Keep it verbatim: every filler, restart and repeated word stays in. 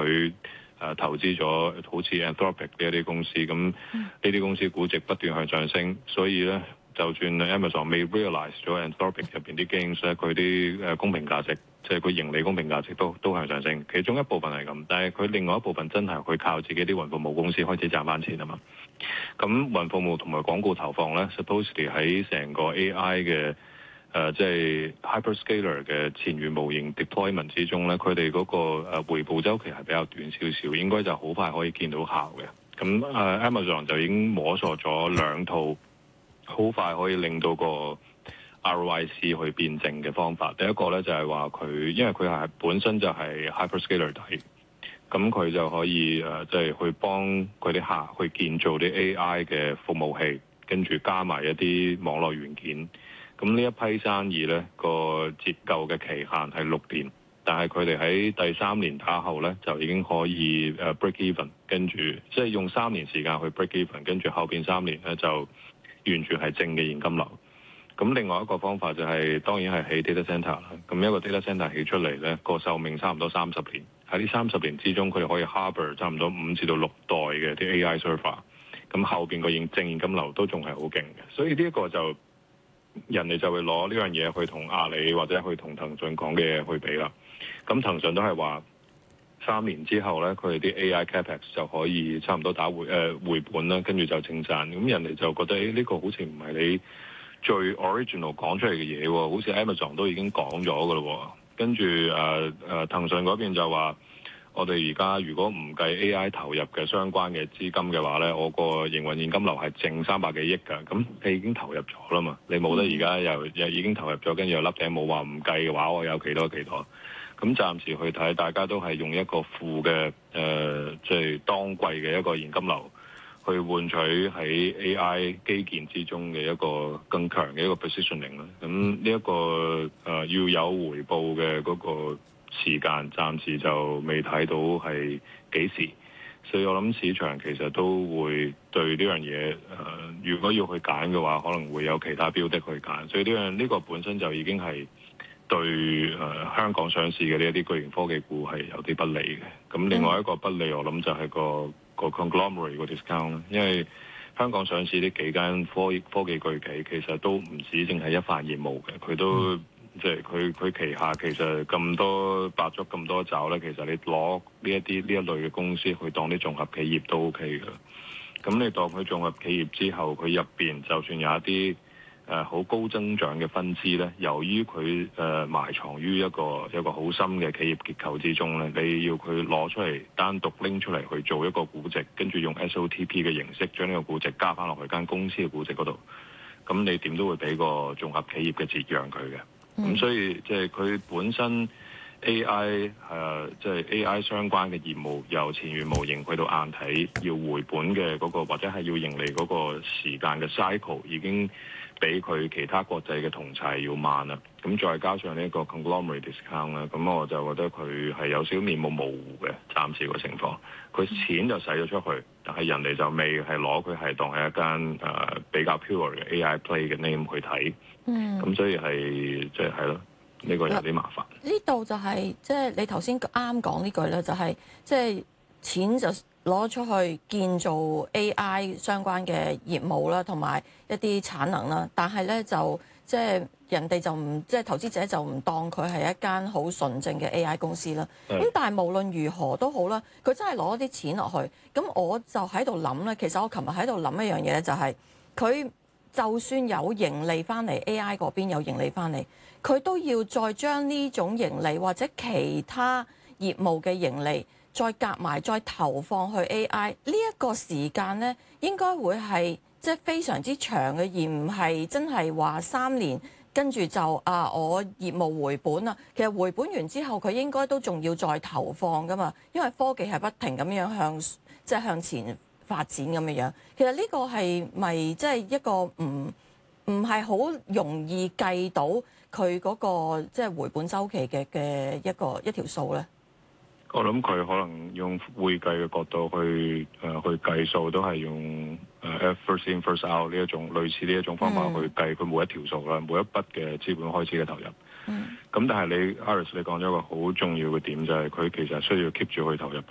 佢誒投資咗好似 Anthropic 呢一啲公司，咁呢啲公司估值不斷向上升，所以咧就算 Amazon 未 realize 咗 Anthropic 入邊啲 gains 咧，佢啲誒公平價值，即係佢盈利公平價值都都向上升。其中一部分係咁，但係佢另外一部分真係佢靠自己啲雲服務公司開始賺翻錢啊嘛。咁雲服務同埋廣告投放咧 supposedly 喺成個 A I 嘅。誒、呃、即係 hyperscaler 嘅前沿模型 deployment 之中咧，佢哋嗰個誒回報週期係比較短少少，應該就好快可以見到效嘅。咁誒、呃、Amazon 就已經摸索咗兩套好快可以令到個 R O I C 去變正嘅方法。第一個咧就係話佢，因為佢係本身就係 hyperscaler 底，咁佢就可以誒即係去幫佢啲客去建造啲 A I 嘅服務器，跟住加埋一啲網絡元件。咁呢一批生意呢個折舊嘅期限係六年，但係佢哋喺第三年打後呢，就已經可以誒 break even，跟住即係用三年時間去 break even，跟住後邊三年呢，就完全係正嘅現金流。咁另外一個方法就係、是、當然係起 data center 啦。咁一個 data center 起出嚟呢，個壽命差唔多三十年。喺呢三十年之中，佢哋可以 harbour 差唔多五至到六代嘅啲 A I server。咁後邊個現正現金流都仲係好勁嘅，所以呢一個就。人哋就會攞呢樣嘢去同阿里或者去同騰訊講嘅嘢去比啦。咁騰訊都係話三年之後咧，佢哋啲 A I capex 就可以差唔多打回誒、呃、回本啦，跟住就正賺。咁人哋就覺得誒呢、欸這個好似唔係你最 original 講出嚟嘅嘢喎，好似 Amazon 都已經講咗㗎咯。跟住誒誒騰訊嗰邊就話。我哋而家如果唔計 A I 投入嘅相關嘅資金嘅話咧，我個營運現金流係淨三百幾億㗎。咁你已經投入咗啦嘛，你冇得而家又又已經投入咗，跟住又笠頂冇話唔計嘅話，我有幾多幾多？咁暫時去睇，大家都係用一個負嘅誒，即係當季嘅一個現金流去換取喺 A I 基建之中嘅一個更強嘅一個 positioning 啦。咁呢一個誒、呃、要有回報嘅嗰個。時間暫時就未睇到係幾時，所以我諗市場其實都會對呢樣嘢誒，如果要去揀嘅話，可能會有其他標的去揀，所以呢樣呢個本身就已經係對誒、呃、香港上市嘅呢一啲巨型科技股係有啲不利嘅。咁另外一個不利，我諗就係個個 conglomerate 個 discount，因為香港上市呢幾間科科技巨企其實都唔止淨係一塊業務嘅，佢都。嗯即係佢佢旗下其實咁多百足咁多爪咧，其實你攞呢一啲呢一類嘅公司去當啲綜合企業都 OK 嘅。咁你當佢綜合企業之後，佢入邊就算有一啲誒好高增長嘅分支咧，由於佢誒、呃、埋藏於一個一個好深嘅企業結構之中咧，你要佢攞出嚟單獨拎出嚟去做一個估值，跟住用 S O T P 嘅形式將呢個估值加翻落去間公司嘅估值嗰度，咁你點都會俾個綜合企業嘅折讓佢嘅。咁、嗯、所以即係佢本身 A I 誒、呃，即、就、係、是、A I 相關嘅業務，由前沿模型去到硬體要回本嘅嗰、那個，或者係要盈利嗰個時間嘅 cycle 已經比佢其他國際嘅同齊要慢啦。咁再加上呢個 conglomerate discount 啦，咁我就覺得佢係有少面目模糊嘅，暫時個情況。佢錢就使咗出去，但係人哋就未係攞佢係當係一間誒、呃、比較 pure 嘅 A I play 嘅 name 去睇。嗯，咁所以係即係係咯，呢、這個有啲麻煩。 呢度就係即係你頭先啱講呢句咧，就係即係錢就攞出去建造 A I 相關嘅業務啦，同埋一啲產能啦。但係咧就即係、就是、人哋就唔即係投資者就唔當佢係一間好純正嘅 A I 公司啦。咁但係無論如何都好啦，佢真係攞啲錢落去。咁我就喺度諗咧，其實我琴日喺度諗一樣嘢咧，就係佢。就算有盈利翻嚟 ，A I 嗰邊有盈利翻嚟，佢都要再將呢種盈利或者其他業務嘅盈利再夾埋，再投放去 A I 呢一個時間呢，應該會係即係非常之長嘅，而唔係真係話三年跟住就啊我業務回本啦。其實回本完之後，佢應該都仲要再投放噶嘛，因為科技係不停咁樣向即係向前發展咁嘅樣，其實呢個係咪即係一個唔唔係好容易計到佢嗰個即係回本週期嘅嘅一個一條數咧？ 我諗佢可能用會計嘅角度去誒、呃、去計數，都係用誒、呃、first in first out 呢一種類似呢一種方法去計佢每一條數啦，每一筆嘅資本開始嘅投入。嗯。咁但係你 Iris 你講咗一個好重要嘅點，就係、是、佢其實需要 keep 住去投入